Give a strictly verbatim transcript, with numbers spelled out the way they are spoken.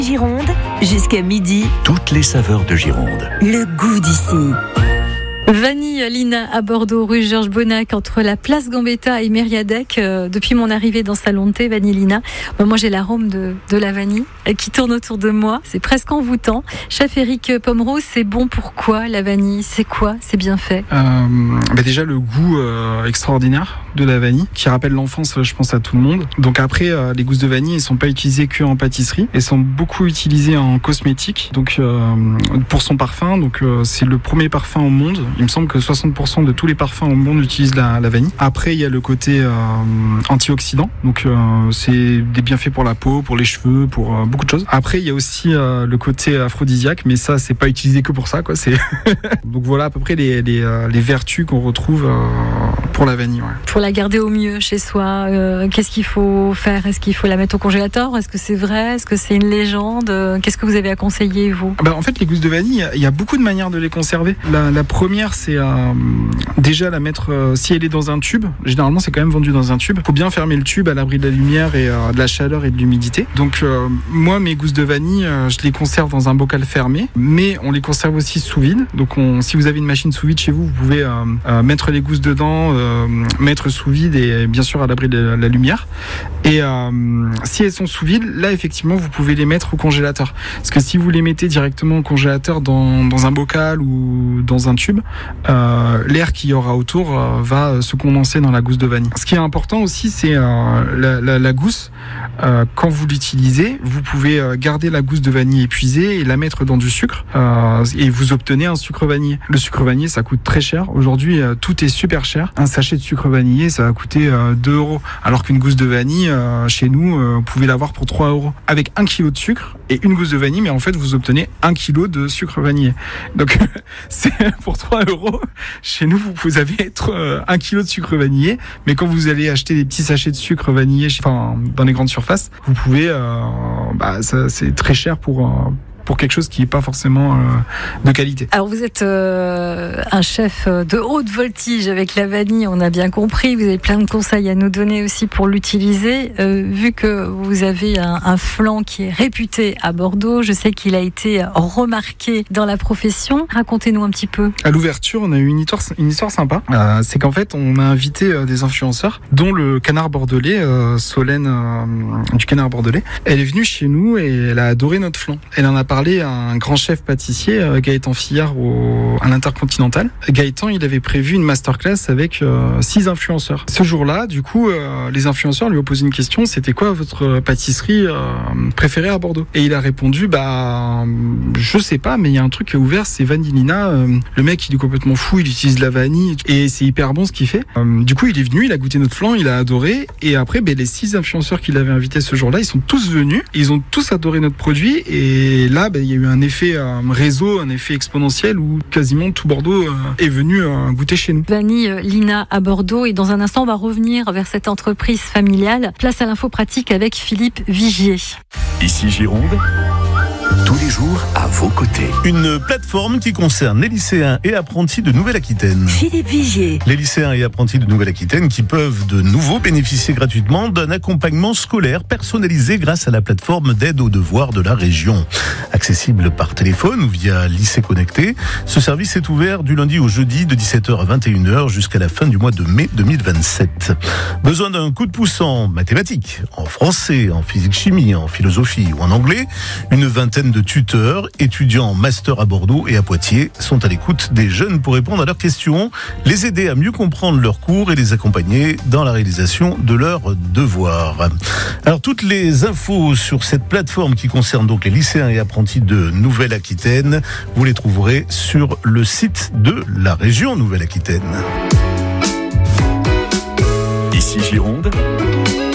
Gironde, jusqu'à midi. Toutes les saveurs de Gironde. Le goût d'ici. Vanille Lina à Bordeaux, rue Georges Bonnac, entre la place Gambetta et Mériadec. Euh, depuis mon arrivée dans Salon de thé, Vanille Lina, bon, moi j'ai l'arôme de, de la vanille euh, qui tourne autour de moi. C'est presque envoûtant. Chef Éric Pomerose, c'est bon pourquoi la vanille? C'est quoi? C'est bien fait euh, bah Déjà le goût euh, extraordinaire de la vanille qui rappelle l'enfance, je pense, à tout le monde. Donc après, euh, les gousses de vanille, ils sont pas utilisées que en pâtisserie, elles sont beaucoup utilisées en cosmétique. Donc euh, pour son parfum, donc euh, c'est le premier parfum au monde. Il me semble que soixante pour cent de tous les parfums au monde utilisent la, la vanille. Après, il y a le côté euh, antioxydant. Donc euh, c'est des bienfaits pour la peau, pour les cheveux, pour euh, beaucoup de choses. Après, il y a aussi euh, le côté aphrodisiaque, mais ça, c'est pas utilisé que pour ça, quoi. C'est donc voilà à peu près les les, euh, les vertus qu'on retrouve euh, pour la vanille. Ouais. Pour la garder au mieux chez soi, euh, qu'est-ce qu'il faut faire? Est-ce qu'il faut la mettre au congélateur? Est-ce que c'est vrai? Est-ce que c'est une légende? Qu'est-ce que vous avez à conseiller, vous? Bah, en fait, les gousses de vanille, il y a beaucoup de manières de les conserver. La, la première, c'est euh, déjà la mettre, euh, si elle est dans un tube, généralement c'est quand même vendu dans un tube, il faut bien fermer le tube à l'abri de la lumière et euh, de la chaleur et de l'humidité. Donc euh, moi, mes gousses de vanille, euh, je les conserve dans un bocal fermé, mais on les conserve aussi sous vide. Donc on, si vous avez une machine sous vide chez vous, vous pouvez euh, euh, mettre les gousses dedans, euh, mettre sous vide et bien sûr à l'abri de la, la lumière. Et euh, si elles sont sous vide, là effectivement vous pouvez les mettre au congélateur. Parce que si vous les mettez directement au congélateur dans, dans un bocal ou dans un tube, euh, l'air qu'il y aura autour euh, va se condenser dans la gousse de vanille. Ce qui est important aussi, c'est euh, la, la, la gousse. Euh, quand vous l'utilisez, vous pouvez euh, garder la gousse de vanille épuisée et la mettre dans du sucre euh, et vous obtenez un sucre vanillé. Le sucre vanillé, ça coûte très cher. Aujourd'hui, euh, tout est super cher. Un sachet de sucre vanillé, ça va coûter euh, deux euros. Alors qu'une gousse de vanille, euh, chez nous, euh, vous pouvez l'avoir pour trois euros. Avec un kilo de sucre et une gousse de vanille, mais en fait, vous obtenez un kilo de sucre vanillé. Donc, c'est pour trois euros. Chez nous, vous avez euh, un kilo de sucre vanillé, mais quand vous allez acheter des petits sachets de sucre vanillé, enfin, dans les grandes surfaces, vous pouvez, euh, bah, ça, c'est très cher pour, euh, pour quelque chose qui n'est pas forcément euh, de qualité. Alors vous êtes euh, un chef de haute voltige avec la vanille, on a bien compris. Vous avez plein de conseils à nous donner aussi pour l'utiliser. Euh, vu que vous avez un, un flan qui est réputé à Bordeaux, je sais qu'il a été remarqué dans la profession. Racontez-nous un petit peu. À l'ouverture, on a eu une histoire, une histoire sympa. Euh, c'est qu'en fait, on a invité euh, des influenceurs, dont le canard bordelais, euh, Solène euh, du canard bordelais. Elle est venue chez nous et elle a adoré notre flan. Elle en a parlé à un grand chef pâtissier, Gaëtan Fillard, au, à l'Intercontinental. Gaëtan, il avait prévu une masterclass avec euh, six influenceurs. Ce jour-là, du coup, euh, les influenceurs lui ont posé une question, c'était quoi votre pâtisserie euh, préférée à Bordeaux? Et il a répondu, bah, je sais pas, mais il y a un truc qui est ouvert, c'est Vanille Lina. Euh, le mec, il est complètement fou, il utilise de la vanille et c'est hyper bon ce qu'il fait. Euh, du coup, il est venu, il a goûté notre flan, il a adoré. Et après, ben, les six influenceurs qu'il avait invités ce jour-là, ils sont tous venus, ils ont tous adoré notre produit. Et là, ben, il y a eu un effet euh, réseau, un effet exponentiel où quasiment tout Bordeaux euh, est venu euh, goûter chez nous. Vanille Lina à Bordeaux, et dans un instant on va revenir vers cette entreprise familiale. Place à l'info pratique avec Philippe Vigier. Ici Gironde, tous les jours à vos côtés. Une plateforme qui concerne les lycéens et apprentis de Nouvelle-Aquitaine. Philippe Vigier. Les lycéens et apprentis de Nouvelle-Aquitaine qui peuvent de nouveau bénéficier gratuitement d'un accompagnement scolaire personnalisé grâce à la plateforme d'aide aux devoirs de la région. Accessible par téléphone ou via Lycée Connecté, ce service est ouvert du lundi au jeudi de dix-sept heures à vingt et une heures jusqu'à la fin du mois de mai deux mille vingt-sept. Besoin d'un coup de pouce en mathématiques, en français, en physique-chimie, en philosophie ou en anglais? Une vingtaine de tuteurs, étudiants en master à Bordeaux et à Poitiers sont à l'écoute des jeunes pour répondre à leurs questions, les aider à mieux comprendre leurs cours et les accompagner dans la réalisation de leurs devoirs. Alors toutes les infos sur cette plateforme qui concerne donc les lycéens et apprentis de Nouvelle-Aquitaine, vous les trouverez sur le site de la région Nouvelle-Aquitaine. Ici Gironde,